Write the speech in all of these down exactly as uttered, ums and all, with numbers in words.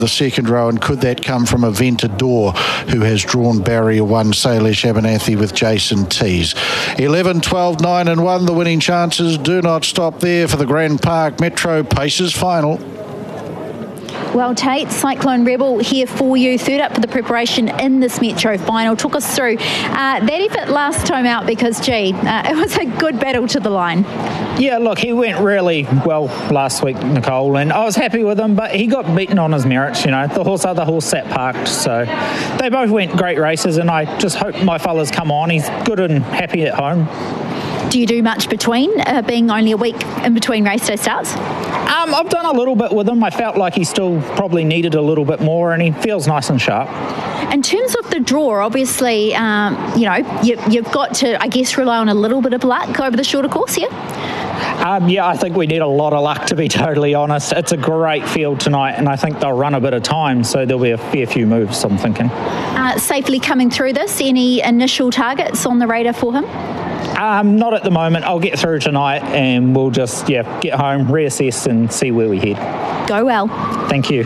the second row, and could that come from Aventador, who has drawn barrier one, Salish Abernathy with Jason Tees. eleven, twelve, nine and one, the winning chances do not stop there for the Grand Park Metro Pacers final. Well, Tate, Cyclone Rebel here for you, third up for the preparation in this Metro final. Talk us through uh, that effort last time out, because, gee, uh, it was a good battle to the line. Yeah, look, he went really well last week, Nicole, and I was happy with him, but he got beaten on his merits, you know. The horse, other horse sat parked, so they both went great races, and I just hope my fella's come on. He's good and happy at home. Do you do much between, uh, being only a week in between race day starts? Um, I've done a little bit with him. I felt like he still probably needed a little bit more, and he feels nice and sharp. In terms of the draw, obviously, um, you know, you, you've got to, I guess, rely on a little bit of luck over the shorter course here. Um, yeah, I think we need a lot of luck, to be totally honest. It's a great field tonight, and I think they'll run a bit of time, so there'll be a fair few moves, I'm thinking. Uh, safely coming through this, any initial targets on the radar for him? Um, not at the moment. I'll get through tonight, and we'll just, yeah, get home, reassess, and see where we head. Go well. Thank you.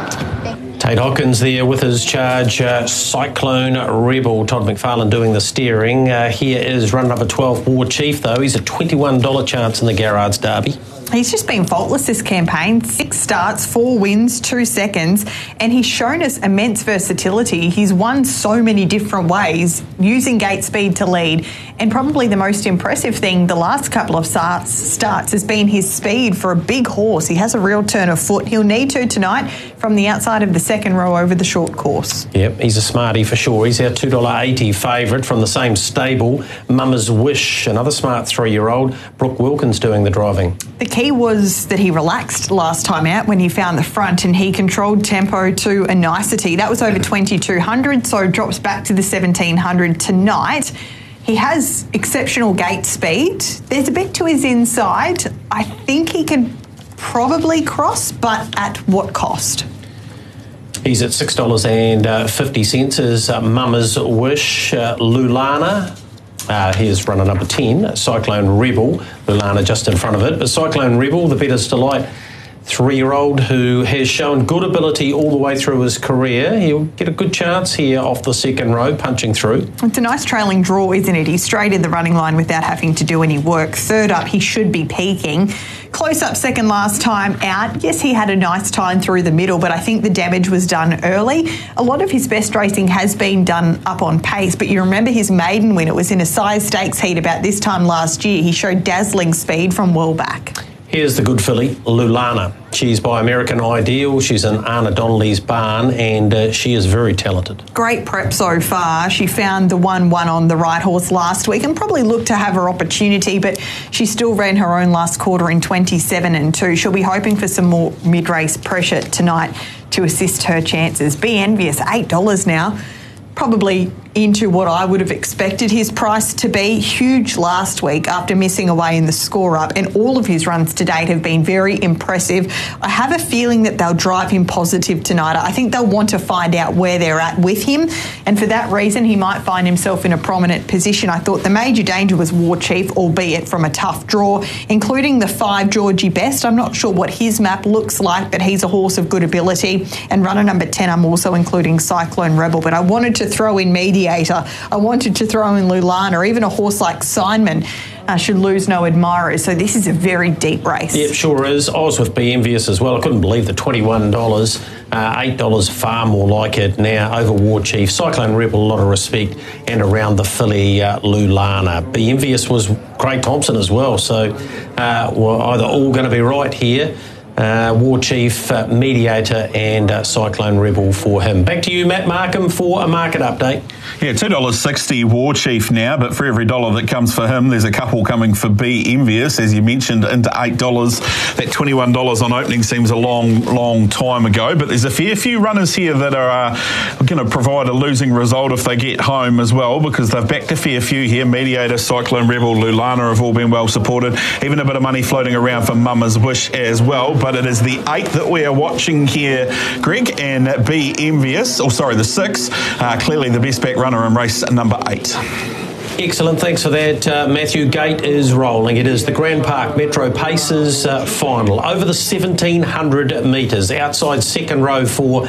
Tate Hopkins there with his charge, uh, Cyclone Rebel. Todd McFarlane doing the steering. Uh, here is run number twelve, War Chief, though. He's a twenty-one dollars chance in the Garrard's Derby. He's just been faultless this campaign. Six starts, four wins, two seconds, and he's shown us immense versatility. He's won so many different ways, using gate speed to lead. And probably the most impressive thing the last couple of starts, starts has been his speed for a big horse. He has a real turn of foot. He'll need to tonight from the outside of the second row over the short course. Yep, he's a smarty for sure. He's our two dollars eighty favourite from the same stable, Mama's Wish, another smart three-year-old. Brooke Wilkins doing the driving. The key was that he relaxed last time out when he found the front, and he controlled tempo to a nicety. That was over twenty-two hundred, so drops back to the seventeen hundred tonight. He has exceptional gate speed. There's a bit to his inside. I think he can probably cross, but at what cost? He's at six dollars fifty is uh, Mama's Wish. uh, Lulana. Uh, here's runner number ten, Cyclone Rebel. Lulana just in front of it. But Cyclone Rebel, the better's delight, three-year-old who has shown good ability all the way through his career. He'll get a good chance here off the second row, punching through. It's a nice trailing draw, isn't it? He's straight in the running line without having to do any work. Third up, he should be peaking. Close up second last time out. Yes, he had a nice time through the middle, but I think the damage was done early. A lot of his best racing has been done up on pace, but you remember his maiden win. It was in a size stakes heat about this time last year. He showed dazzling speed from well back. Here's the good filly, Lulana. She's by American Ideal. She's in Anna Donnelly's barn, and uh, she is very talented. Great prep so far. She found the one one on the right horse last week and probably looked to have her opportunity, but she still ran her own last quarter in twenty-seven and two. She'll be hoping for some more mid-race pressure tonight to assist her chances. Be Envious, eight dollars now. Probably into what I would have expected his price to be. Huge last week after missing away in the score-up, and all of his runs to date have been very impressive. I have a feeling that they'll drive him positive tonight. I think they'll want to find out where they're at with him, and for that reason he might find himself in a prominent position. I thought the major danger was War Chief, albeit from a tough draw, including the five Georgie Best. I'm not sure what his map looks like, but he's a horse of good ability. And runner number ten, I'm also including Cyclone Rebel, but I wanted to throw in Mediator. I wanted to throw in Lulana, or even a horse like Simon uh, should lose no admirers. So this is a very deep race. Yep, sure is. I was with Be Envious as well. I couldn't believe the twenty-one dollars. Uh, eight dollars far more like it now over War Chief. Cyclone Rebel, a lot of respect, and around the filly uh, Lulana. Be Envious was Craig Thompson as well. So uh, we're either all going to be right here. Uh, War Chief, uh, Mediator and uh, Cyclone Rebel for him. Back to you, Matt Markham, for a market update. Yeah, two dollars sixty War Chief now, but for every dollar that comes for him, there's a couple coming for Be Envious, as you mentioned, into eight dollars. That twenty-one dollars on opening seems a long, long time ago, but there's a fair few runners here that are uh, going to provide a losing result if they get home as well, because they've backed a fair few here. Mediator, Cyclone Rebel, Lulana have all been well supported. Even a bit of money floating around for Mama's Wish as well, but it is the eight that we are watching here, Greg, and Be Envious, or sorry, the six, uh, clearly the best back runner in race number eight. Excellent, thanks for that, uh, Matthew. Gate is rolling. It is the Grand Park Metro Pacers uh, final over the seventeen hundred metres outside second row for